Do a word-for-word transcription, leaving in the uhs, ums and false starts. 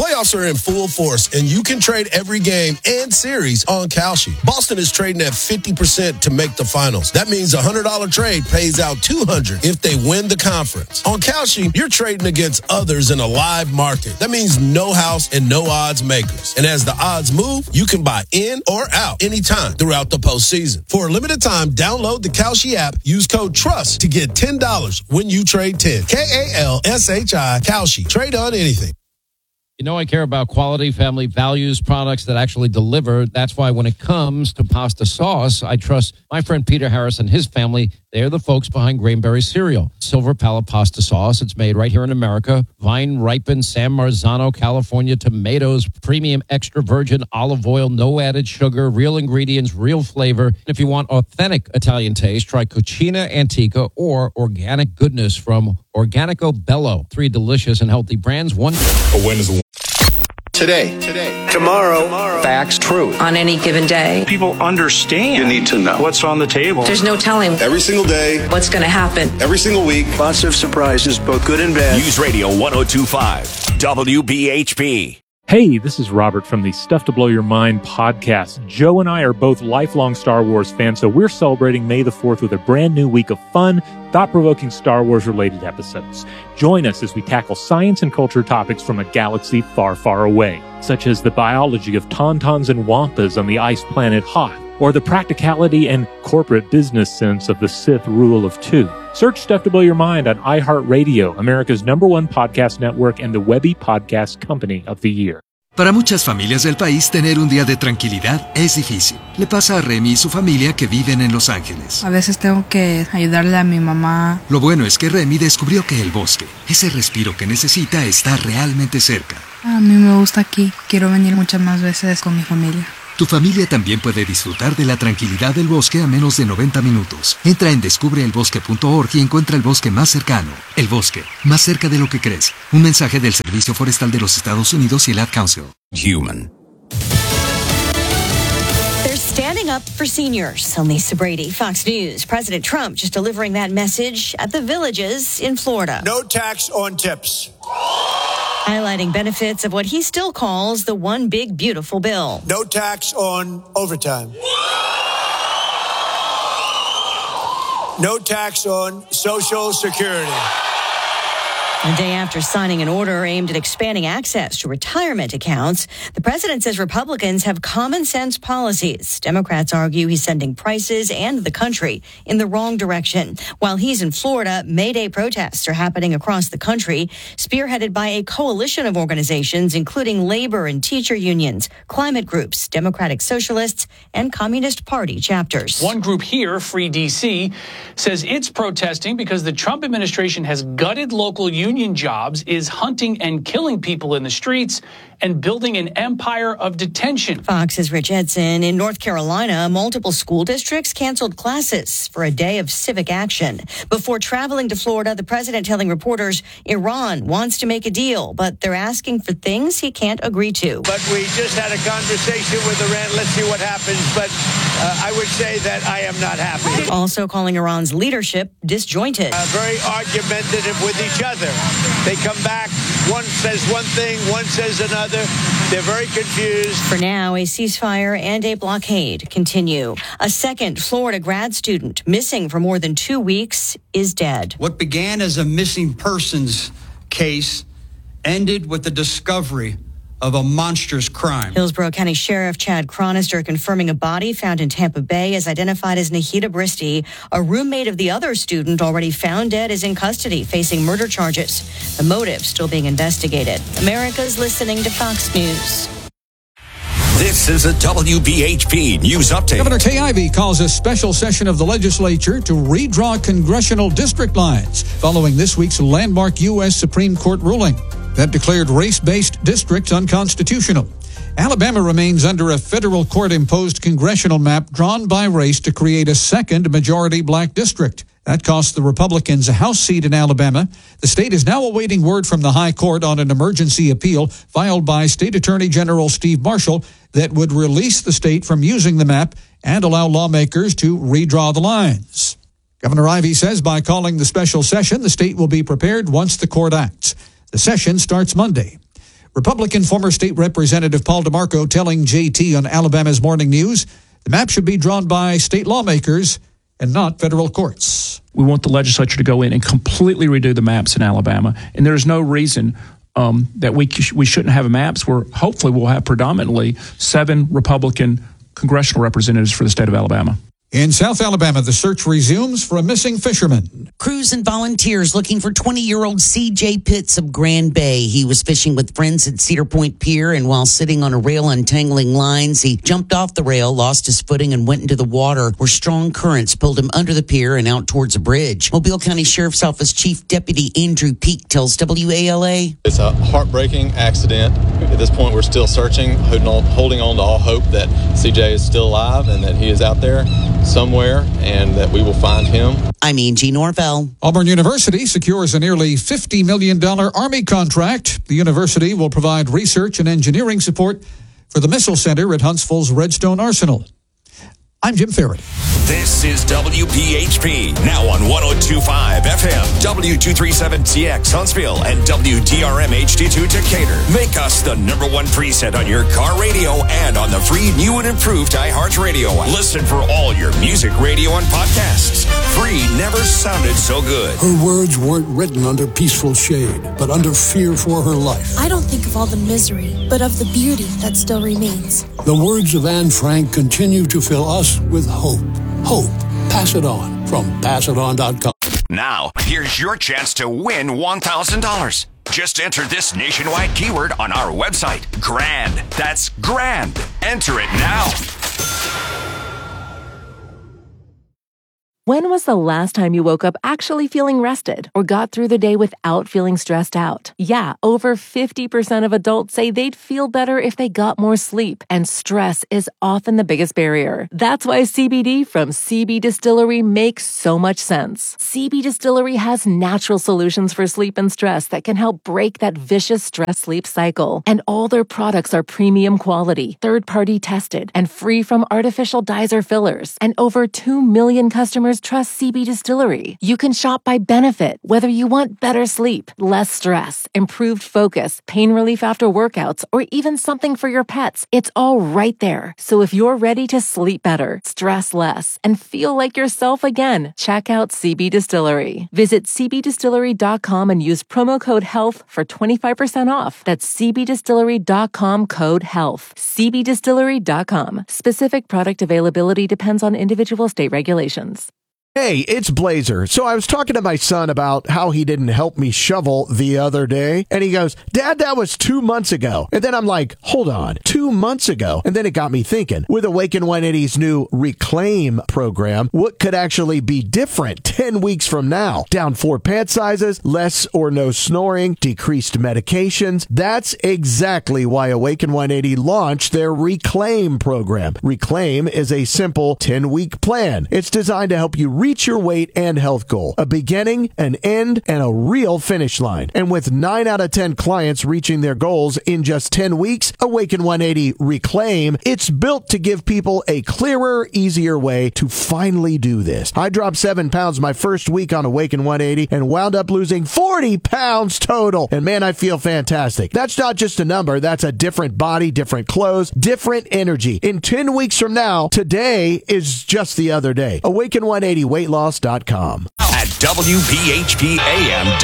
Playoffs are in full force, and you can trade every game and series on Kalshi. Boston is trading at fifty percent to make the finals. That means a one hundred dollars trade pays out two hundred dollars if they win the conference. On Kalshi, you're trading against others in a live market. That means no house and no odds makers. And as the odds move, you can buy in or out anytime throughout the postseason. For a limited time, download the Kalshi app. Use code TRUST to get ten dollars when you trade ten. K A L S H I, Kalshi. Trade on anything. You know I care about quality, family values, products that actually deliver. That's why when it comes to pasta sauce, I trust my friend Peter Harris and his family. They're the folks behind Grainberry Cereal. Silver Palette pasta sauce. It's made right here in America. Vine-ripened San Marzano, California tomatoes, premium extra virgin olive oil, no added sugar, real ingredients, real flavor. If you want authentic Italian taste, try Cucina Antica or organic goodness from Organico Bello. Three delicious and healthy brands. One. A win is a win. Today, today, tomorrow, tomorrow, facts, truth. On any given day. People understand. You need to know what's on the table. There's no telling. Every single day. What's going to happen. Every single week. Lots of surprises, both good and bad. News Radio one oh two point five, W B H P. Hey, this is Robert from the Stuff to Blow Your Mind podcast. Joe and I are both lifelong Star Wars fans, so we're celebrating May the fourth with a brand new week of fun, thought-provoking Star Wars-related episodes. Join us as we tackle science and culture topics from a galaxy far, far away, such as the biology of tauntauns and wampas on the ice planet Hoth, or the practicality and corporate business sense of the Sith rule of two. Search Stuff to Blow Your Mind on iHeartRadio, America's number one podcast network and the Webby Podcast Company of the Year. Para muchas familias del país, tener un día de tranquilidad es difícil. Le pasa a Remy y su familia que viven en Los Ángeles. A veces tengo que ayudarle a mi mamá. Lo bueno es que Remy descubrió que el bosque, ese respiro que necesita, está realmente cerca. A mí me gusta aquí. Quiero venir muchas más veces con mi familia. Tu familia también puede disfrutar de la tranquilidad del bosque a menos de noventa minutos. Entra en descubre el bosque punto org y encuentra el bosque más cercano. El bosque, más cerca de lo que crees. Un mensaje del Servicio Forestal de los Estados Unidos y el Ad Council. Human. They're standing up for seniors. I'm Lisa Brady, Fox News. President Trump just delivering that message at the Villages in Florida. No tax on tips. Highlighting benefits of what he still calls the one big beautiful bill. No tax on overtime. No tax on Social Security. A day after signing an order aimed at expanding access to retirement accounts, the president says Republicans have common sense policies. Democrats argue he's sending prices and the country in the wrong direction. While he's in Florida, May Day protests are happening across the country, spearheaded by a coalition of organizations, including labor and teacher unions, climate groups, Democratic Socialists, and Communist Party chapters. One group here, Free D C, says it's protesting because the Trump administration has gutted local unions. Union jobs, is hunting and killing people in the streets, and building an empire of detention. Fox's Rich Edson. In North Carolina, multiple school districts canceled classes for a day of civic action. Before traveling to Florida, the president telling reporters Iran wants to make a deal, but they're asking for things he can't agree to. But we just had a conversation with Iran. Let's see what happens. But uh, I would say that I am not happy. Also calling Iran's leadership disjointed. Uh, very argumentative with each other. They come back. One says one thing, one says another. They're very confused. For now, a ceasefire and a blockade continue. A second Florida grad student missing for more than two weeks is dead. What began as a missing persons case ended with the discovery of a monstrous crime. Hillsborough County Sheriff Chad Chronister confirming a body found in Tampa Bay is identified as Nahida Bristi. A roommate of the other student already found dead is in custody, facing murder charges. The motive still being investigated. America's listening to Fox News. This is a W B H P News Update. Governor Kay Ivey calls a special session of the legislature to redraw congressional district lines following this week's landmark U S Supreme Court ruling that declared race-based districts unconstitutional. Alabama remains under a federal court-imposed congressional map drawn by race to create a second majority black district. That cost the Republicans a House seat in Alabama. The state is now awaiting word from the High Court on an emergency appeal filed by State Attorney General Steve Marshall that would release the state from using the map and allow lawmakers to redraw the lines. Governor Ivey says by calling the special session, the state will be prepared once the court acts. The session starts Monday. Republican former state representative Paul DeMarco telling J T on Alabama's Morning News the map should be drawn by state lawmakers and not federal courts. We want the legislature to go in and completely redo the maps in Alabama, and there's no reason um, that we we shouldn't have maps where hopefully we'll have predominantly seven Republican congressional representatives for the state of Alabama. In South Alabama, the search resumes for a missing fisherman. Crews and volunteers looking for twenty-year-old C J Pitts of Grand Bay. He was fishing with friends at Cedar Point Pier, and while sitting on a rail untangling lines, he jumped off the rail, lost his footing, and went into the water, where strong currents pulled him under the pier and out towards a bridge. Mobile County Sheriff's Office Chief Deputy Andrew Peak tells W A L A. It's a heartbreaking accident. At this point, we're still searching, holding on, holding on to all hope that C J is still alive and that he is out there somewhere and that we will find him. I'm Angie Norvell. Auburn University secures a nearly fifty million dollars Army contract. The university will provide research and engineering support for the Missile Center at Huntsville's Redstone Arsenal. I'm Jim Ferry. This is W P H P, now on one oh two point five F M, W two thirty-seven T X Huntsville, and W D R M H D two Decatur. Make us the number one preset on your car radio and on the free new and improved iHeartRadio app. Listen for all your music, radio, and podcasts. Free never sounded so good. Her words weren't written under peaceful shade, but under fear for her life. I don't think of all the misery, but of the beauty that still remains. The words of Anne Frank continue to fill us with hope. Hope. Pass it on from pass it on dot com. Now, here's your chance to win one thousand dollars. Just enter this nationwide keyword on our website. GRAND. That's GRAND. Enter it now. When was the last time you woke up actually feeling rested or got through the day without feeling stressed out? Yeah, over fifty percent of adults say they'd feel better if they got more sleep, and stress is often the biggest barrier. That's why C B D from C B Distillery makes so much sense. C B Distillery has natural solutions for sleep and stress that can help break that vicious stress-sleep cycle. And all their products are premium quality, third-party tested, and free from artificial dyes or fillers. And over two million customers trust C B Distillery. You can shop by benefit, whether you want better sleep, less stress, improved focus, pain relief after workouts, or even something for your pets. It's all right there. So if you're ready to sleep better, stress less, and feel like yourself again, check out C B Distillery. Visit C B distillery dot com and use promo code HEALTH for twenty-five percent off. That's C B distillery dot com code HEALTH. C B distillery dot com. Specific product availability depends on individual state regulations. Hey, it's Blazer. So I was talking to my son about how he didn't help me shovel the other day, and he goes, Dad, that was two months ago. And then I'm like, hold on, two months ago? And then it got me thinking, with Awaken one eighty's new Reclaim program, what could actually be different ten weeks from now? Down four pant sizes, less or no snoring, decreased medications. That's exactly why Awaken one eighty launched their Reclaim program. Reclaim is a simple ten-week plan. It's designed to help you reach your weight and health goal. A beginning, an end, and a real finish line. And with nine out of ten clients reaching their goals in just ten weeks, Awaken one eighty Reclaim, it's built to give people a clearer, easier way to finally do this. I dropped seven pounds my first week on Awaken one eighty and wound up losing forty pounds total. And man, I feel fantastic. That's not just a number. That's a different body, different clothes, different energy. In ten weeks from now, today is just the other day. Awaken one eighty weight loss dot com. At W P H P A M